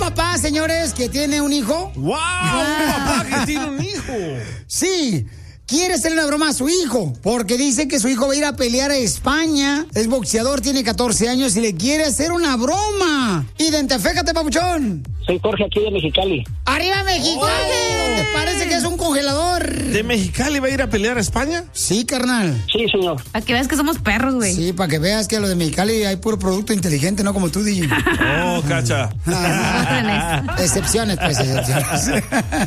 papá, señores, que tiene un hijo. ¡Wow! Un papá que tiene un hijo. Sí. Quiere hacerle una broma a su hijo, porque dice que su hijo va a ir a pelear a España. Es boxeador, tiene 14 años y le quiere hacer una broma. Identifícate, papuchón. Soy Jorge, aquí de Mexicali. ¡Arriba, Mexicali! ¿Te parece que es un congelador? ¿De Mexicali va a ir a pelear a España? Sí, carnal. Sí, señor. Para que veas que somos perros, güey. Sí, para que veas que a lo de Mexicali hay puro producto inteligente, no como tú, DJ. Oh, cacha. Excepciones, pues, excepciones.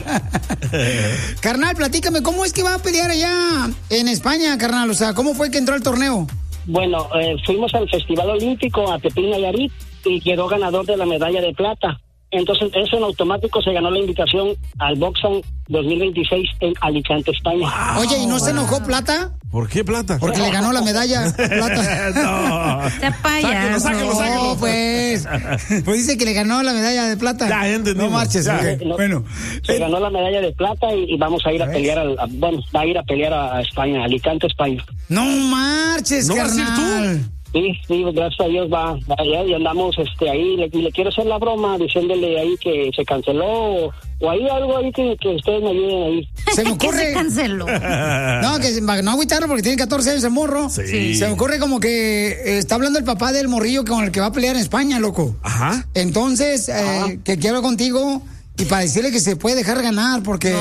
Carnal, platícame, ¿cómo es que va a pelear allá en España, carnal? O sea, ¿cómo fue que entró al torneo? Bueno, fuimos al Festival Olímpico a Tepic, Nayarit, y quedó ganador de la medalla de plata. Entonces, eso en automático se ganó la invitación al Boxon 2026 en Alicante, España. Wow. Oye, ¿y no se enojó Plata? ¿Por qué Plata? Porque le ganó la medalla Plata. No. Te payaso. Sáquelo. No, pues dice que le ganó la medalla de plata. Ya entendimos. No marches. Okay. No, bueno. Se ganó la medalla de plata y vamos a ir a pelear va a ir a pelear a España, Alicante, España. No marches, ¿No carnal. vas a ir tú? Sí, gracias a Dios va allá y andamos ahí, le quiero hacer la broma diciéndole ahí que se canceló o hay algo ahí que ustedes me ayuden ahí. Se me ocurre. Que se canceló. No, que no agüitarlo porque tiene 14 años el morro. Sí. Se me ocurre como que está hablando el papá del morrillo con el que va a pelear en España, loco. Ajá. Entonces, que quiero contigo y para decirle que se puede dejar ganar porque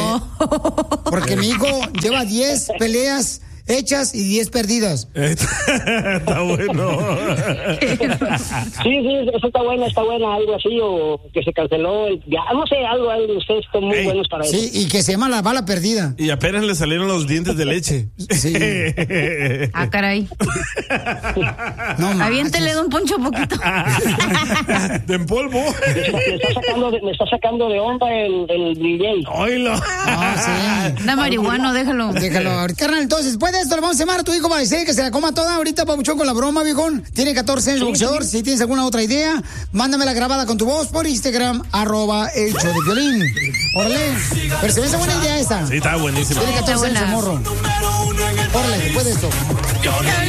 mi hijo lleva 10 peleas hechas y 10 perdidas. Está bueno. Sí, eso está buena, algo así, o que se canceló, no sé, algo, ustedes son muy buenos para eso. Sí, y que se llama la bala perdida. Y apenas le salieron los dientes de leche. Sí. Ah, caray. No, aviéntele de un poncho poquito. De en polvo. Me está sacando de onda el DJ. ¡Oilo! Sí. Da marihuano, déjalo. Carnal, entonces, después de esto le vamos a llamar a tu hijo para decir que se la coma toda ahorita, papuchón, con la broma, viejón. Tiene 14 años, boxeador. Si tienes alguna otra idea, mándamela grabada con tu voz por Instagram, @el show de Piolín. Órale. Pero se me hace buena idea esa. Sí, está buenísima. Tiene 14 años el morro. Órale, después de esto.